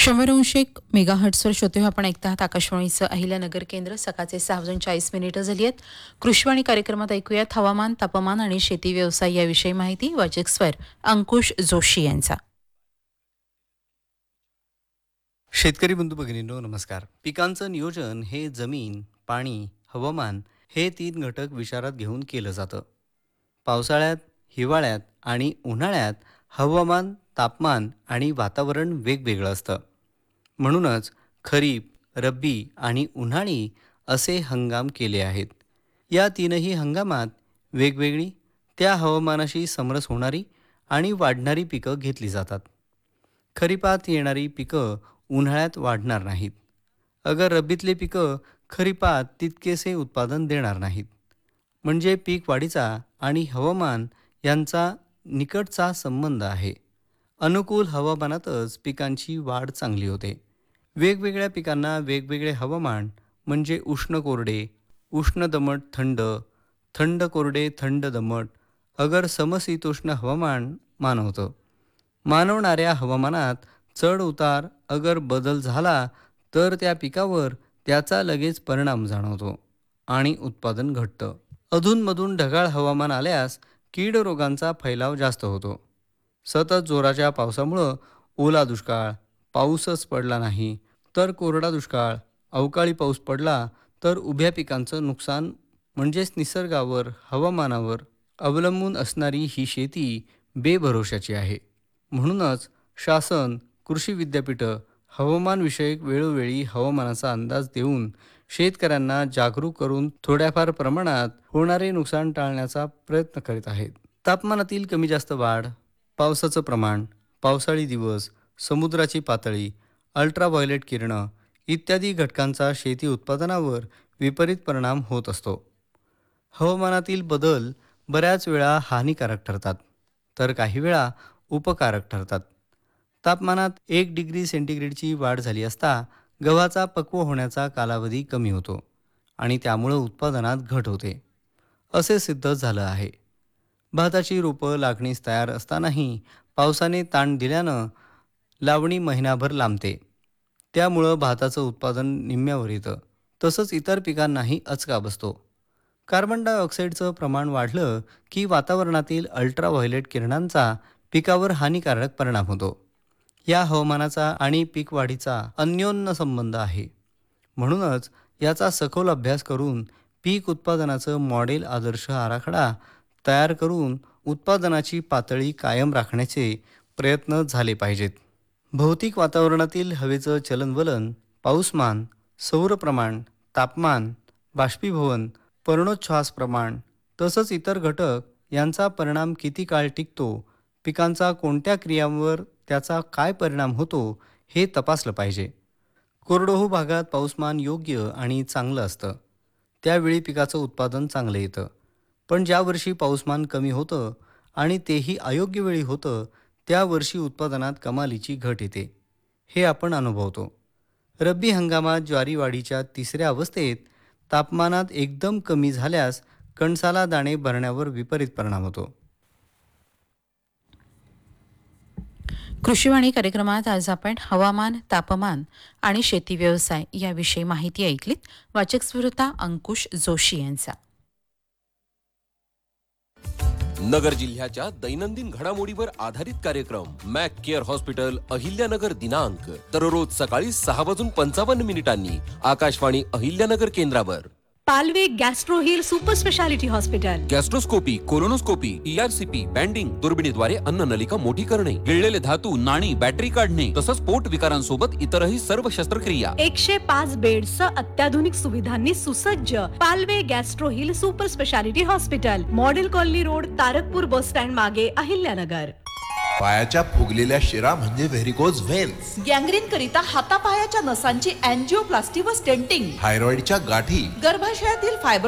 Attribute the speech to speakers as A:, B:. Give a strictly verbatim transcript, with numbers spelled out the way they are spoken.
A: शंभर अंश एक मेगाहर्ट्सवर श्रोते हो, आपण ऐकता आहात आकाशवाणीचं अहिल्यानगर केंद्र. सकाळचे सहा वाजून चाळीस मिनिटं झाली आहेत. कृषीवाणी कार्यक्रमात ऐकूयात हवामान, तापमान आणि शेती व्यवसाय याविषयी माहिती. वाचक स्वर अंकुश जोशी यांचा.
B: शेतकरी बंधू भगिनींनो नमस्कार. पिकांचं नियोजन हे जमीन, पाणी, हवामान हे तीन घटक विचारात घेऊन केलं जातं. पावसाळ्यात, हिवाळ्यात आणि उन्हाळ्यात हवामान, तापमान आणि वातावरण वेगवेगळं असतं. म्हणूनच खरीप, रब्बी आणि उन्हाळी असे हंगाम केले आहेत. या तीनही हंगामात वेगवेगळी, त्या हवामानाशी समरस होणारी आणि वाढणारी पिकं घेतली जातात. खरीपात येणारी पिकं उन्हाळ्यात वाढणार नाहीत. अगर रब्बीतले पिकं खरीपात तितकेसे उत्पादन देणार नाहीत. म्हणजे पीक वाढीचा आणि हवामान यांचा निकटचा संबंध आहे. अनुकूल हवामानातच पिकांची वाढ चांगली होते. वेगवेगळ्या पिकांना वेगवेगळे हवामान म्हणजे उष्ण कोरडे, उष्ण दमट थंड, थंड कोरडे थंड दमट, अगर समशीतोष्ण हवामान मानवतं. मानवणाऱ्या हवामानात चढ उतार अगर बदल झाला तर त्या पिकावर त्याचा लगेच परिणाम जाणवतो आणि उत्पादन घटतं. अधूनमधून ढगाळ हवामान आल्यास कीड रोगांचा फैलाव जास्त होतो. सतत जोराच्या पावसामुळं ओला दुष्काळ, पाऊसच पडला नाही तर कोरडा दुष्काळ, अवकाळी पाऊस पडला तर उभ्या पिकांचं नुकसान. म्हणजेच निसर्गावर, हवामानावर अवलंबून असणारी ही शेती बेभरोशाची आहे. म्हणूनच शासन, कृषी विद्यापीठं हवामानविषयक वेळोवेळी हवामानाचा अंदाज देऊन शेतकऱ्यांना जागरूक करून थोड्याफार प्रमाणात होणारे नुकसान टाळण्याचा प्रयत्न करीत आहेत. तापमानातील कमी जास्त वाढ, पावसाचं प्रमाण, पावसाळी दिवस, समुद्राची पातळी, अल्ट्राव्हायोलेट किरणं इत्यादी घटकांचा शेती उत्पादनावर विपरीत परिणाम होत असतो. हवामानातील बदल बऱ्याच वेळा हानिकारक ठरतात तर काही वेळा उपकारक ठरतात. तापमानात एक डिग्री सेंटीग्रेडची वाढ झाली असता गव्हाचा पक्व होण्याचा कालावधी कमी होतो आणि त्यामुळं उत्पादनात घट होते, असे सिद्ध झालं आहे. भाताची रोपं लागणीस तयार असतानाही पावसाने ताण दिल्यानं लावणी महिनाभर लांबते. त्यामुळं भाताचं उत्पादन निम्म्यावर येतं. तसंच इतर पिकांनाही अचका बसतो. कार्बन डायऑक्साईडचं प्रमाण वाढलं की वातावरणातील अल्ट्राव्हायोलेट किरणांचा पिकावर हानिकारक परिणाम होतो. या हवामानाचा आणि पीक वाढीचा अन्योन्य संबंध आहे. म्हणूनच याचा सखोल अभ्यास करून पीक उत्पादनाचं मॉडेल आदर्श आराखडा तयार करून उत्पादनाची पातळी कायम राखण्याचे प्रयत्न झाले पाहिजेत. भौतिक वातावरणातील हवेचं चलनवलन, पाऊसमान, सौर प्रमाण, तापमान, बाष्पीभवन, पर्णोच्छ्वास प्रमाण तसंच इतर घटक यांचा परिणाम किती काळ टिकतो, पिकांचा कोणत्या क्रियांवर त्याचा काय परिणाम होतो हे तपासलं पाहिजे. कोरडवाहू भागात पाऊसमान योग्य आणि चांगलं असतं त्यावेळी पिकाचं उत्पादन चांगलं येतं. पण ज्या वर्षी पाऊसमान कमी होतं आणि तेही अयोग्य वेळी होतं त्या वर्षी उत्पादनात कमालीची घट येते, हे आपण अनुभवतो. रब्बी हंगामात ज्वारी वाढीच्या तिसऱ्या अवस्थेत तापमानात एकदम कमी झाल्यास कणसाला दाणे भरण्यावर विपरीत परिणाम होतो.
A: कृषीवाणी कार्यक्रमात आज आपण हवामान, तापमान आणि शेती व्यवसाय याविषयी माहिती ऐकलीत. वाचक स्वर होता अंकुश जोशी यांचा.
C: नगर जिल्ह्याच्या दैनंदिन घडामोडीवर आधारित कार्यक्रम मॅक केअर हॉस्पिटल अहिल्यानगर दिनांक दररोज सकाळी सहा वाजून पंचावन्न मिनिटांनी आकाशवाणी अहिल्यानगर केंद्रावर.
D: Palve gastro hill super speciality hospital.
C: गॅस्ट्रोस्कोपी, colonoscopy, ERCP, banding, दुर्बिणीद्वारे अन्न नलिका मोठी करणे, गिळलेले धातू, नाणी, बॅटरी काढणे तसंच पोट विकारांसोबत इतरही सर्व शस्त्रक्रिया.
D: एकशे पाच बेड्सचं अत्याधुनिक सुविधांनी सुसज्ज Palve gastro hill super speciality hospital, model colony road, Tarakpur bus stand मागे, अहिल्यानगर.
E: पायाच्या फुगलेल्या शिरा म्हणजे व्हेरिकोज व्हेन्स.
F: गँग्रीन करिता हातापायाच्या नसांची अँजिओप्लास्टी व स्टेंटिंग.
E: थायरॉइडच्या गाठी.
F: गर्भाशयातील फायब्रो